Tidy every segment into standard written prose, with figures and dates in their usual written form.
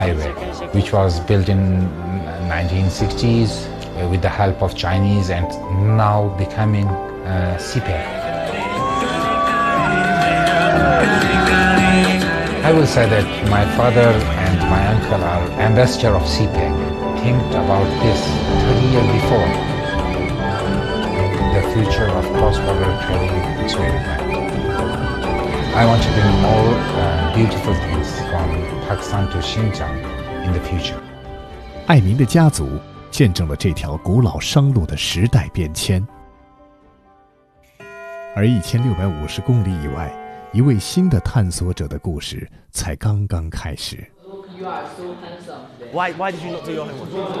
highway, which was built in 1960s with the help of Chinese and now becoming CPEC. I will say that my father and my uncle are ambassador of CPEC. Think about this 30 years before. The future of cross-border trading is very bright. I want to bring more beautiful things from Pakistan to Xinjiang in the future. 艾明的家族见证了这条古老商路的时代变迁，而1650公里以外，一位新的探索者的故事才刚刚开始。 Why did you not do your homework?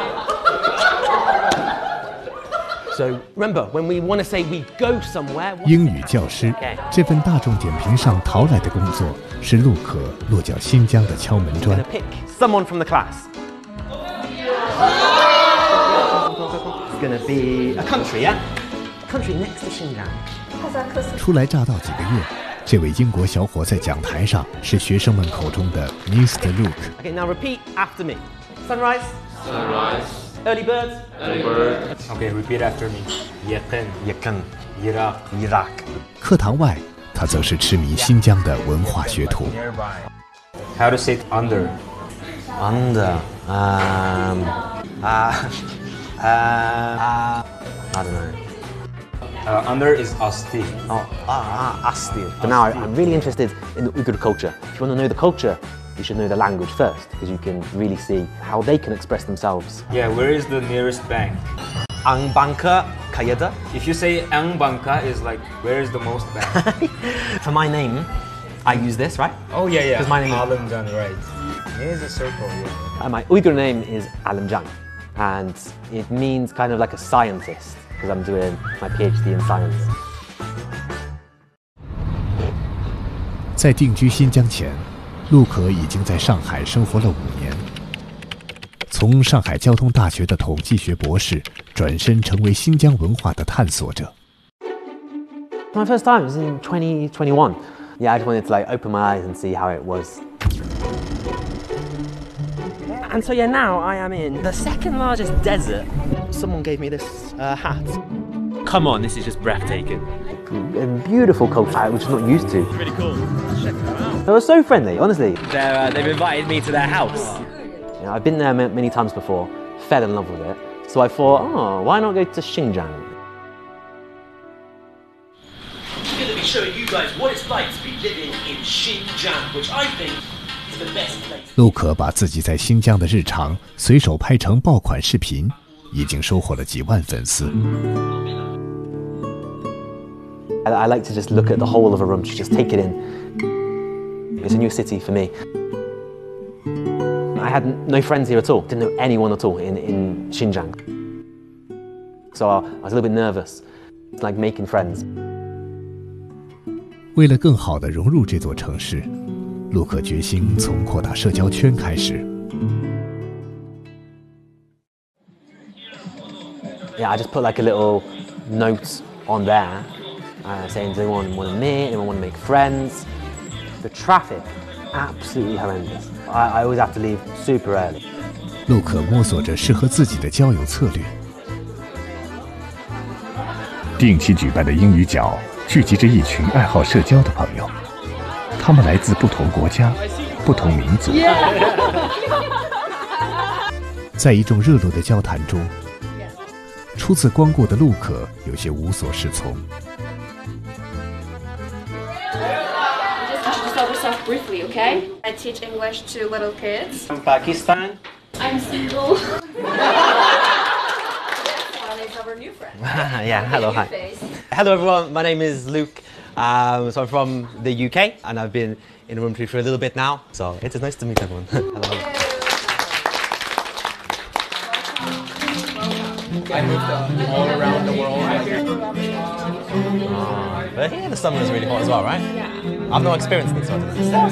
So remember, when we want to say we go somewhere. 英语教师，这份大众点评上淘来的工作，是陆可落脚新疆的敲门砖。 Pick someone from the class. It's going to be a country, yeah? A country next to Xinjiang. 初来乍到几个月，这位英国小伙在讲台上是学生们口中的 Mr. Luke。 Okay, now repeat after me. Sunrise. Sunrise. Early birds. Early bird. Okay, repeat after me. Yaqin. Yaqin. Iraq. Iraq. 课堂外，他则是痴迷新疆的文化学徒。 How to say it under? Under. I don't know. Under is asti. Asti. But now I'm really interested in the Uyghur culture. If you want to know the culture, you should know the language first, because you can really see how they can express themselves. Yeah, where is the nearest bank? Angbanka Kayada. If you say Angbanka is like, where is the most bank? For my name, I use this, right? Oh yeah. Because my name is Alamjan, right. Here's a circle, yeah. My Uyghur name is Alamjan, and it means kind of like a scientist, because I'm doing my PhD in science. 在定居新疆前，陆可已经在上海生活了5年。从上海交通大学的统计学博士，转身成为新疆文化的探索者。 My first time was in 2021. Yeah, I just wanted to like open my eyes and see how it was. And so yeah, now I am in the second largest desert. Someone gave me this hat. Come on, this is just breathtaking. A beautiful culture, which I'm not used to. Really cool. Check them out. They were so friendly, honestly. They've invited me to their house. You know, I've been there many times before, fell in love with it. So I thought, oh, why not go to Xinjiang? I'm going to be showing you guys what it's like to be living in Xinjiang, which I think is the best place. 陆可把自己在新疆的日常随手拍成爆款视频，已经收获了几万粉丝。 I like to just look at the whole of Urumqi, just take it in. It's a new city for me. I had no friends here at all, didn't know anyone at all in Xinjiang. So I was a little bit nervous. It's like making friends. 为了更好地融入这座城市，陆可决心从扩大社交圈开始。 Yeah, I just put like a little note on there saying, does anyone want to meet? Anyone want to make friends? The traffic, absolutely horrendous. I always have to leave super early. 陆可摸索着适合自己的交友策略。定期举办的英语角聚集着一群爱好社交的朋友，他们来自不同国家、不同民族。在一众热络的交谈中，初次光顾的陆可有些无所适从。 Briefly, okay? I teach English to little kids. From Pakistan. I'm single. Yes, our new friend. Yeah, hello, hi. Hello everyone, my name is Luke. So I'm from the UK and I've been in Urumqi for a little bit now. So it is nice to meet everyone. Hello. I moved all around the world. But here the summer is really hot as well, right? I've no experience in this one.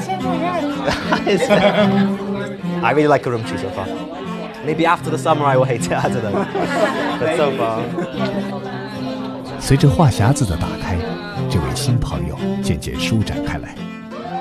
I really like Urumqi so far. Maybe after the summer I will hate it, I don't know. But so far. 随着话匣子的打开，这位新朋友渐渐舒展开来。